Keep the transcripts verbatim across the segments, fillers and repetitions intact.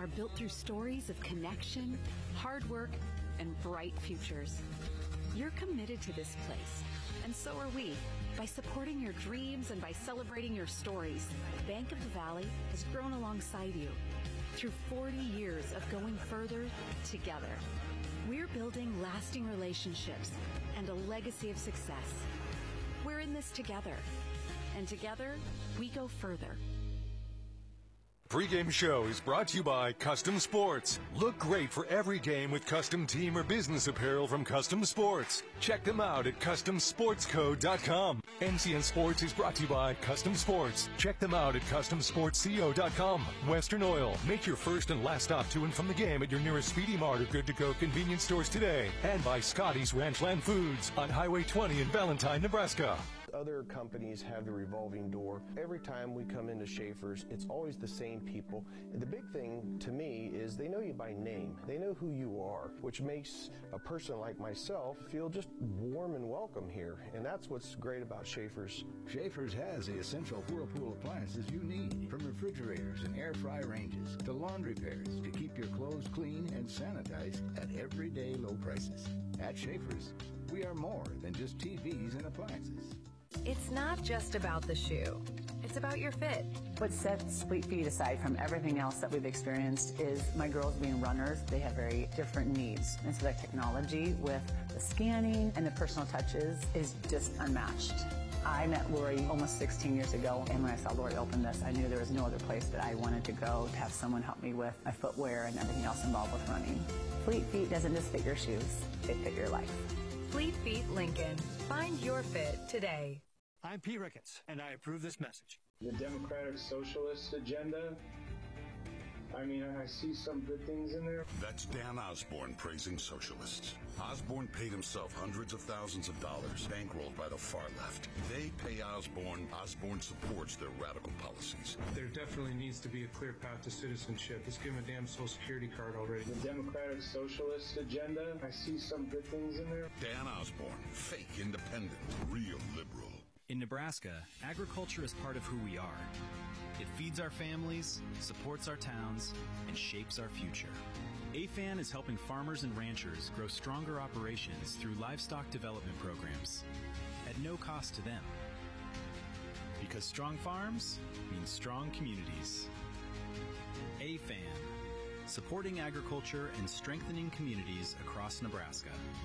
are built through stories of connection, hard work, and bright futures. You're committed to this place, and so are we. By supporting your dreams and by celebrating your stories, Bank of the Valley has grown alongside you through forty years of going further together. We're building lasting relationships and a legacy of success. We're in this together, and together we go further. Pre-game show is brought to you by Custom Sports. Look great for every game with custom team or business apparel from Custom Sports. Check them out at custom sports co dot com. N C N Sports is brought to you by Custom Sports. Check them out at custom sports co dot com. Western Oil. Make your first and last stop to and from the game at your nearest Speedy Mart or Good to Go convenience stores today. And by Scotty's Ranchland Foods on Highway twenty in Valentine, Nebraska. Other companies have the revolving door. Every time we come into Schaefer's, it's always the same people. And the big thing to me is they know you by name. They know who you are, which makes a person like myself feel just warm and welcome here. And that's what's great about Schaefer's. Schaefer's has the essential Whirlpool appliances you need, from refrigerators and air fry ranges to laundry pairs to keep your clothes clean and sanitized at everyday low prices. At Schaefer's, we are more than just T Vs and appliances. It's not just about the shoe. It's about your fit. What sets Fleet Feet aside from everything else that we've experienced is my girls being runners. They have very different needs. And so that technology with the scanning and the personal touches is just unmatched. I met Lori almost sixteen years ago, and when I saw Lori open this, I knew there was no other place that I wanted to go to have someone help me with my footwear and everything else involved with running. Fleet Feet doesn't just fit your shoes, they fit your life. Fleet Feet Lincoln. Find your fit today. I'm Pete Ricketts, and I approve this message. The Democratic Socialist agenda, I mean, I see some good things in there. That's Dan Osborne praising socialists. Osborne paid himself hundreds of thousands of dollars, bankrolled by the far left. They pay Osborne. Osborne supports their radical policies. There definitely needs to be a clear path to citizenship. Let's give him a damn Social Security card already. The Democratic Socialist agenda, I see some good things in there. Dan Osborne, fake independent, real liberal. In Nebraska, agriculture is part of who we are. It feeds our families, supports our towns, and shapes our future. A F A N is helping farmers and ranchers grow stronger operations through livestock development programs at no cost to them. Because strong farms mean strong communities. A F A N, supporting agriculture and strengthening communities across Nebraska.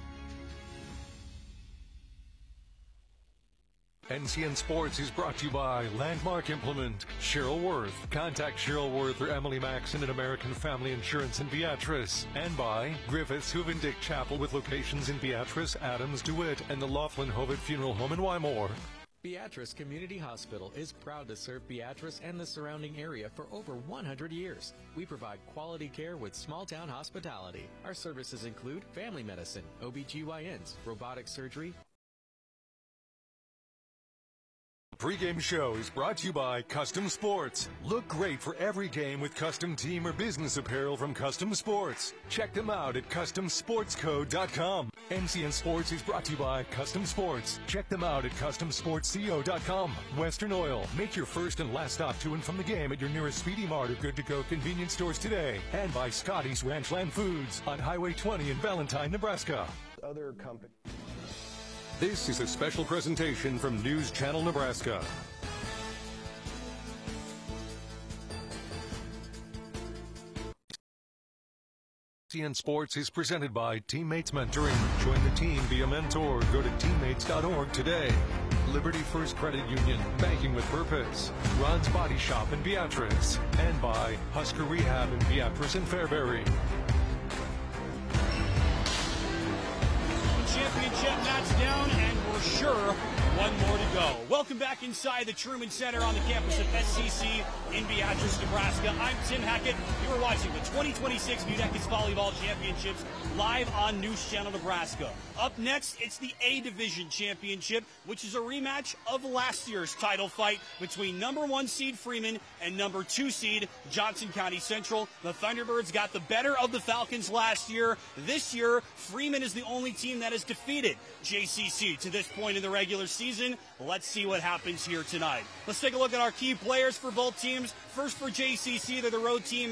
N C N Sports is brought to you by Landmark Implement, Cheryl Worth. Contact Cheryl Worth or Emily Maxon at American Family Insurance in Beatrice. And by Griffiths Huvendick Chapel with locations in Beatrice, Adams, DeWitt, and the Laughlin Hovitt Funeral Home in Wymore. Beatrice Community Hospital is proud to serve Beatrice and the surrounding area for over one hundred years. We provide quality care with small-town hospitality. Our services include family medicine, O B G Y Ns, robotic surgery. Pre-game show is brought to you by Custom Sports. Look great for every game with custom team or business apparel from Custom Sports. Check them out at custom sports co dot com. N C N Sports is brought to you by Custom Sports. Check them out at custom sports co dot com. Western Oil. Make your first and last stop to and from the game at your nearest Speedy Mart or Good to Go convenience stores today. And by Scotty's Ranchland Foods on Highway twenty in Valentine, Nebraska. Other companies. This is a special presentation from News Channel Nebraska. N C N Sports is presented by Teammates Mentoring. Join the team, be a mentor. Go to teammates dot org today. Liberty First Credit Union, banking with purpose. Ron's Body Shop in Beatrice. And by Husker Rehab in Beatrice and Fairbury. Championship match down, and we're sure one more to go. Welcome back inside the Truman Center on the campus of S C C in Beatrice, Nebraska. I'm Tim Hackett. You are watching the twenty twenty-six Budeckis Volleyball Championships live on News Channel Nebraska. Up next, it's the A Division Championship, which is a rematch of last year's title fight between number one seed Freeman and number two seed Johnson County Central. The Thunderbirds got the better of the Falcons last year. This year, Freeman is the only team that has defeated J C C to this point in the regular season. Let's see what happens here tonight. Let's take a look at our key players for both teams. First for J C C, they're the road team.